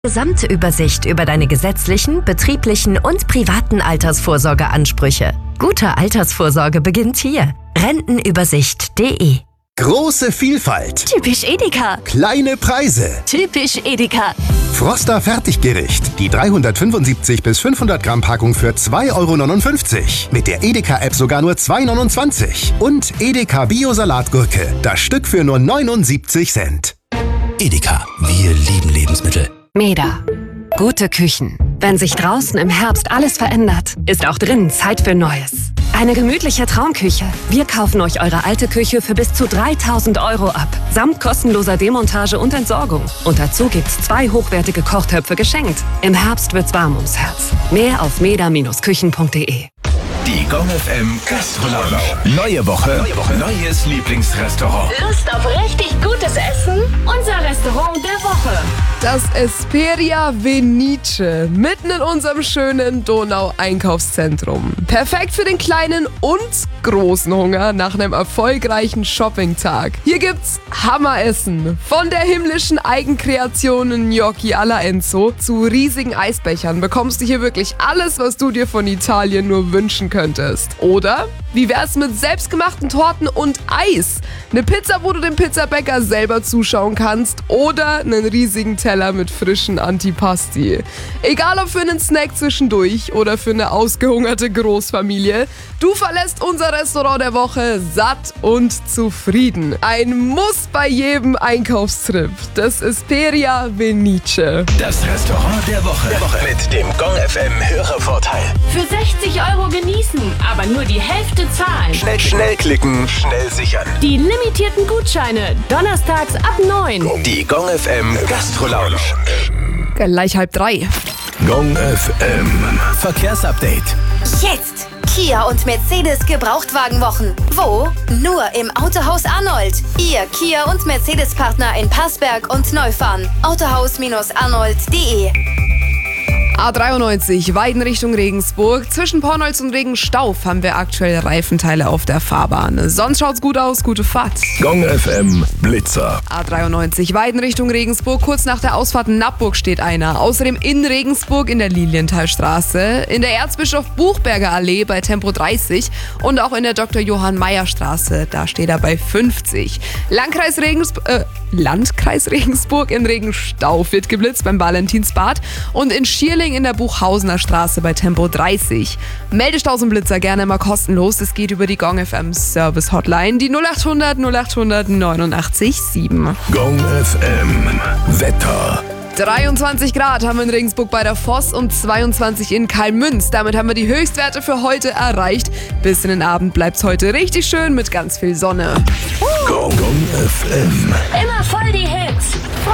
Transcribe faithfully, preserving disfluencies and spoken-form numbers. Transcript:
Gesamte Übersicht über deine gesetzlichen, betrieblichen und privaten Altersvorsorgeansprüche. Gute Altersvorsorge beginnt hier. Rentenübersicht punkt de. Große Vielfalt. Typisch Edeka. Kleine Preise. Typisch Edeka. Froster Fertiggericht. Die dreihundertfünfundsiebzig bis fünfhundert Gramm Packung für zwei Euro neunundfünfzig. Mit der Edeka-App sogar nur zwei Euro neunundzwanzig. Und Edeka Bio-Salatgurke. Das Stück für nur neunundsiebzig Cent. Edeka. Wir lieben Lebensmittel. Meda. Gute Küchen. Wenn sich draußen im Herbst alles verändert, ist auch drinnen Zeit für Neues. Eine gemütliche Traumküche. Wir kaufen euch eure alte Küche für bis zu dreitausend Euro ab. Samt kostenloser Demontage und Entsorgung. Und dazu gibt's zwei hochwertige Kochtöpfe geschenkt. Im Herbst wird's warm ums Herz. Mehr auf meda Bindestrich küchen punkt de. Die Gong F M Gastro-Lounge. Neue Woche, Neue Woche, neues Lieblingsrestaurant. Lust auf richtig gutes Essen? Unser Restaurant der Woche. Das Esperia Venice, mitten in unserem schönen Donau-Einkaufszentrum. Perfekt für den kleinen und großen Hunger nach einem erfolgreichen Shoppingtag. Hier gibt's Hammeressen. Von der himmlischen Eigenkreation Gnocchi alla Enzo zu riesigen Eisbechern bekommst du hier wirklich alles, was du dir von Italien nur wünschen könntest. Oder wie wär's mit selbstgemachten Torten und Eis? Eine Pizza, wo du dem Pizzabäcker selber zuschauen kannst, oder einen riesigen Teller mit frischen Antipasti. Egal ob für einen Snack zwischendurch oder für eine ausgehungerte Großfamilie, du verlässt unser Restaurant der Woche satt und zufrieden. Ein Muss bei jedem Einkaufstrip. Das Esperia Venice. Das Restaurant der Woche. Der Woche. Mit dem Gong F M Hörervorteil. Für sechzig Euro genießen, aber nur die Hälfte zahlen. Schnell, schnell klicken, schnell sichern. Die limitierten Gutscheine. Donnerstags ab neun. Die Gong F M Gastro-Lounge. Gleich halb drei. Gong F M Verkehrsupdate. Jetzt! Kia und Mercedes Gebrauchtwagenwochen. Wo? Nur im Autohaus Arnold. Ihr Kia und Mercedes-Partner in Passberg und Neufahren. autohaus arnold punkt de. A dreiundneunzig, Weiden Richtung Regensburg. Zwischen Pornholz und Regenstauf haben wir aktuell Reifenteile auf der Fahrbahn. Sonst schaut's gut aus, gute Fahrt. Gong F M Blitzer. A dreiundneunzig, Weiden Richtung Regensburg. Kurz nach der Ausfahrt Nappburg steht einer. Außerdem in Regensburg in der Lilienthalstraße, in der Erzbischof Buchberger Allee bei Tempo dreißig und auch in der Doktor Johann Meyer Straße. Da steht er bei fünfzig. Landkreis Regensburg, äh, Landkreis Regensburg in Regenstauf wird geblitzt beim Valentinsbad und in Schierling in der Buchhausener Straße bei Tempo dreißig. Meldestaus und Blitzer gerne immer kostenlos. Es geht über die Gong F M Service Hotline, die null acht hundert null acht hundert neunundachtzig sieben. Gong F M Wetter. dreiundzwanzig Grad haben wir in Regensburg bei der Voss und zweiundzwanzig in Kalmünz. Damit haben wir die Höchstwerte für heute erreicht. Bis in den Abend bleibt's heute richtig schön mit ganz viel Sonne. Gong F M. Immer voll die Hits.